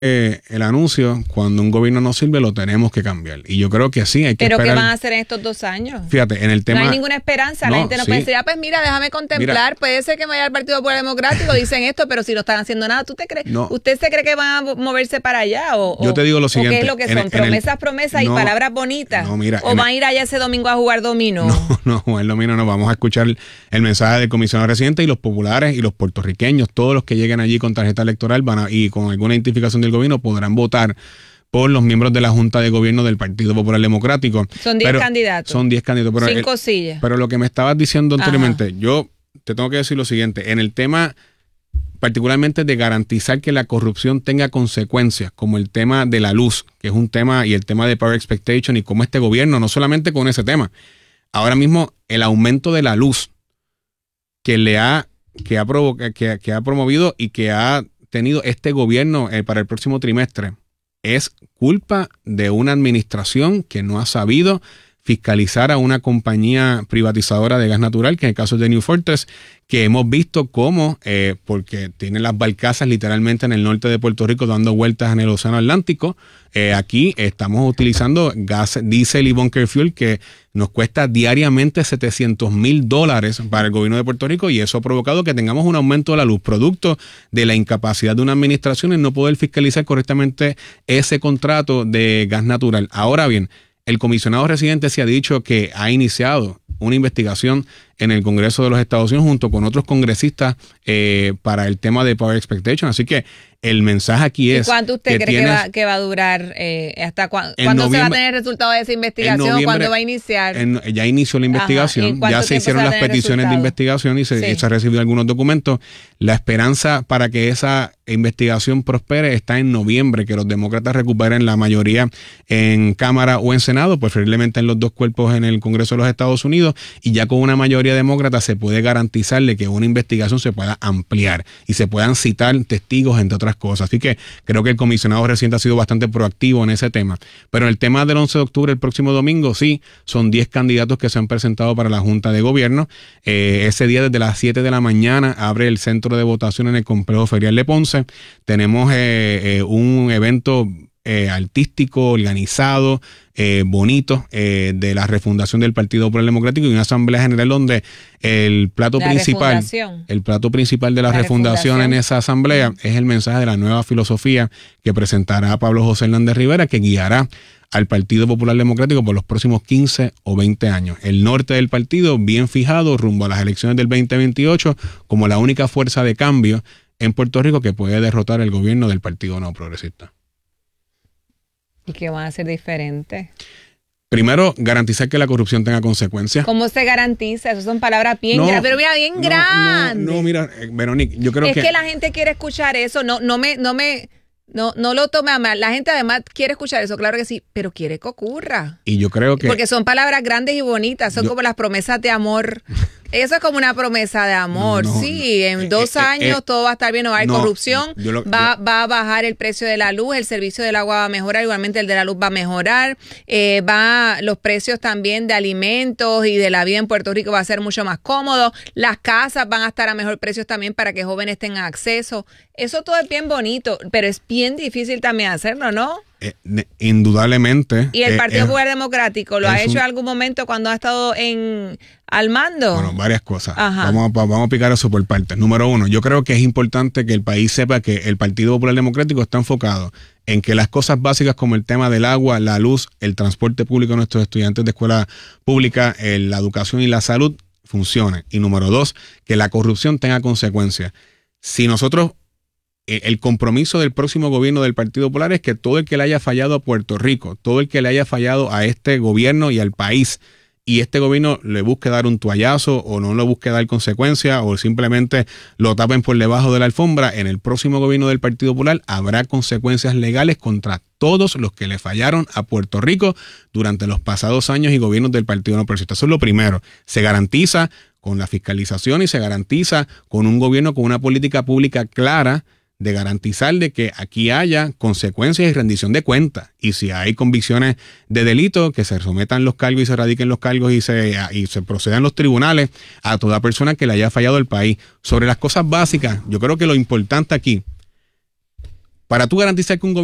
el anuncio, cuando un gobierno no sirve, lo tenemos que cambiar. Y yo creo que sí, hay que esperar. ¿Pero qué van a hacer en estos 2 años? Fíjate, en el tema... No hay ninguna esperanza. La gente no puede decir, pues mira, déjame contemplar. Puede ser que me vaya al Partido Popular Democrático, dicen esto, pero si no están haciendo nada, ¿tú te crees? No. ¿Usted se cree que van a moverse para allá? Yo te digo lo siguiente. ¿O qué es lo que son? ¿Promesas y palabras bonitas? No, mira. ¿O van a ir allá ese domingo a jugar dominó? No, el dominó no. Vamos a escuchar el mensaje del comisionado residente y los populares y los puertorriqueños, todos los que lleguen allí con tarjeta electoral y con alguna identificación del gobierno podrán votar por los miembros de la Junta de Gobierno del Partido Popular Democrático. Son 10 candidatos. Son 10 candidatos. Pero 5 sillas. Pero lo que me estabas diciendo anteriormente, yo te tengo que decir lo siguiente. En el tema particularmente de garantizar que la corrupción tenga consecuencias, como el tema de la luz, que es un tema, y el tema de Power Expectation, y cómo este gobierno, no solamente con ese tema, ahora mismo el aumento de la luz que ha promovido y que ha tenido este gobierno para el próximo trimestre, es culpa de una administración que no ha sabido fiscalizar a una compañía privatizadora de gas natural, que en el caso de New Fortress, que hemos visto cómo, porque tienen las barcazas literalmente en el norte de Puerto Rico dando vueltas en el océano Atlántico, aquí estamos utilizando gas, diésel y bunker fuel que nos cuesta diariamente $700,000 para el gobierno de Puerto Rico, y eso ha provocado que tengamos un aumento de la luz, producto de la incapacidad de una administración en no poder fiscalizar correctamente ese contrato de gas natural. Ahora bien, el comisionado residente se ha dicho que ha iniciado una investigación en el Congreso de los Estados Unidos junto con otros congresistas para el tema de Power Expectation. Así que el mensaje aquí es... ¿Y cuánto usted cree que va a durar? ¿Hasta cuándo se va a tener el resultado de esa investigación? ¿Cuándo va a iniciar? Ya inició la investigación, ya se hicieron las peticiones de investigación y se ha recibido algunos documentos. La esperanza para que esa investigación prospere está en noviembre, que los demócratas recuperen la mayoría en Cámara o en Senado, preferiblemente en los dos cuerpos en el Congreso de los Estados Unidos, y ya con una mayoría demócrata se puede garantizarle que una investigación se pueda ampliar y se puedan citar testigos, entre otras cosas. Así que creo que el comisionado reciente ha sido bastante proactivo en ese tema. Pero en el tema del 11 de octubre, el próximo domingo, sí, son 10 candidatos que se han presentado para la Junta de Gobierno. Ese día, desde las 7 de la mañana, abre el centro de votación en el Complejo Ferial de Ponce. Tenemos un evento artístico, organizado, bonito, de la refundación del Partido Popular Democrático, y una asamblea general donde el plato principal de la refundación en esa asamblea es el mensaje de la nueva filosofía que presentará Pablo José Hernández Rivera, que guiará al Partido Popular Democrático por los próximos 15 o 20 años. El norte del partido bien fijado rumbo a las elecciones del 2028 como la única fuerza de cambio en Puerto Rico que puede derrotar el gobierno del Partido No Progresista. ¿Y qué van a hacer diferente? Primero, garantizar que la corrupción tenga consecuencias. ¿Cómo se garantiza? Esas son palabras bien grandes, pero mira, bien grandes. No, mira, Veronique, yo creo que... Es que la gente quiere escuchar eso, no lo tome a mal. La gente además quiere escuchar eso, claro que sí, pero quiere que ocurra. Y yo creo que... Porque son palabras grandes y bonitas, son como las promesas de amor. Eso es como una promesa de amor. Sí, en 2 años todo va a estar bien, no va a haber corrupción, va a bajar el precio de la luz, el servicio del agua va a mejorar, igualmente el de la luz va a mejorar, los precios también de alimentos y de la vida en Puerto Rico va a ser mucho más cómodo, las casas van a estar a mejor precios también para que jóvenes tengan acceso. Eso todo es bien bonito, pero es bien difícil también hacerlo, ¿no? Indudablemente. ¿Y el Partido Popular Democrático lo ha hecho en algún momento cuando ha estado al mando? Bueno, varias cosas. Vamos a picar eso por partes. Número 1, yo creo que es importante que el país sepa que el Partido Popular Democrático está enfocado en que las cosas básicas como el tema del agua, la luz, el transporte público de nuestros estudiantes de escuela pública, la educación y la salud funcionen. Y número 2, que la corrupción tenga consecuencias. Si nosotros... El compromiso del próximo gobierno del Partido Popular es que todo el que le haya fallado a Puerto Rico, todo el que le haya fallado a este gobierno y al país, y este gobierno le busque dar un toallazo o no le busque dar consecuencias o simplemente lo tapen por debajo de la alfombra, en el próximo gobierno del Partido Popular habrá consecuencias legales contra todos los que le fallaron a Puerto Rico durante los pasados años y gobiernos del Partido No Progresista. Eso es lo primero. Se garantiza con la fiscalización y se garantiza con un gobierno con una política pública clara de garantizar de que aquí haya consecuencias y rendición de cuentas. Y si hay convicciones de delito, que se sometan los cargos y se radiquen los cargos y se procedan los tribunales a toda persona que le haya fallado al país. Sobre las cosas básicas, yo creo que lo importante aquí, para tú garantizar que un